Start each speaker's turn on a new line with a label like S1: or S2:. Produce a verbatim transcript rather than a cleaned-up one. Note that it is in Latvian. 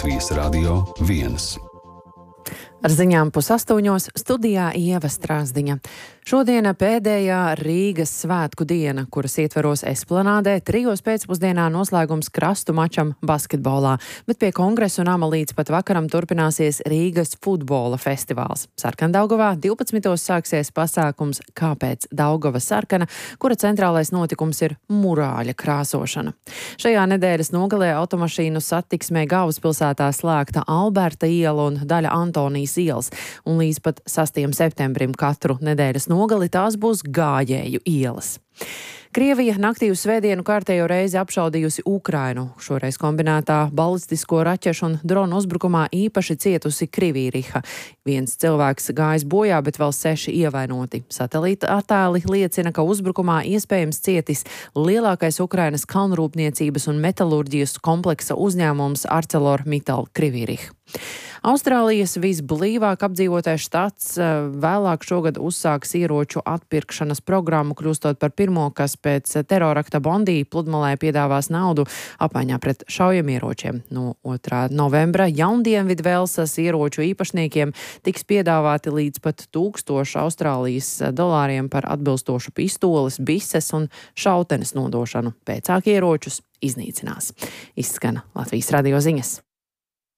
S1: Latvijas Radio viens.
S2: Ar ziņām pusastoņos studijā Ieva Strāzdiņa. Šodiena pēdējā Rīgas svētku diena, kuras ietveros Esplanādē, trijos pēcpusdienā noslēgums krastu mačam basketbolā, bet pie Kongresa nama līdz pat vakaram turpināsies Rīgas futbola festivāls. Sarkandaugavā divpadsmitos sāksies pasākums Kāpēc Daugava sarkana, kura centrālais notikums ir murāļa krāsošana. Šajā nedēļas nogalē automašīnu satiksmē galvaspilsētā slēgta Alberta iela un daļa Antonijas ielas, un līdz pat sastajam septembrim katru nedēļas nogali tās būs gājēju ielas. Krievija naktī uz svētdienu kārtējo reizi apšaudījusi Ukrainu. Šoreiz kombinētā balistisko raķešu un dronu uzbrukumā īpaši cietusi Krivīriha. Viens cilvēks gājis bojā, bet vēl seši ievainoti. Satelīta attēli liecina, ka uzbrukumā iespējams cietis lielākais Ukrainas kalnrūpniecības un metalurģijas kompleksa uzņēmums ArcelorMittal Krivīriha. Austrālijas visblīvāk apdzīvotais štats vēlāk šogad uzsāks ieroču atpirkšanas programmu, kļūstot par pirmo, kas pēc terorakta Bondī pludmalē piedāvās naudu apmaiņā pret šaujamieročiem. No otrā novembra Jaundienvidu Velsas ieroču īpašniekiem tiks piedāvāti līdz pat tūkstoši Austrālijas dolāriem par atbilstošu pistoles, bises un šautenes nodošanu. Pēcāk ieročus iznīcinās. Izskana Latvijas Radio ziņas.